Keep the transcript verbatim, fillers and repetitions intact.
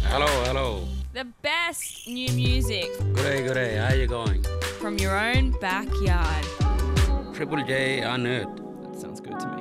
Hello, hello. The best new music Good day, good day. How you going? from your own backyard. Triple J on Earth. That sounds good to me.